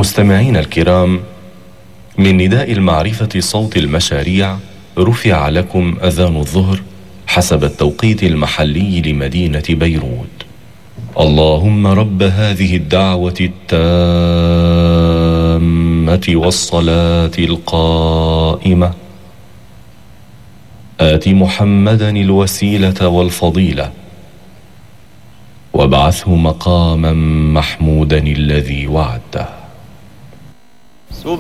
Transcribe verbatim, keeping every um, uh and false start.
مستمعين الكرام، من نداء المعرفة صوت المشاريع رفع لكم أذان الظهر حسب التوقيت المحلي لمدينة بيروت. اللهم رب هذه الدعوة التامة والصلاة القائمة آت محمدا الوسيلة والفضيلة وابعثه مقاما محمودا الذي وعدته.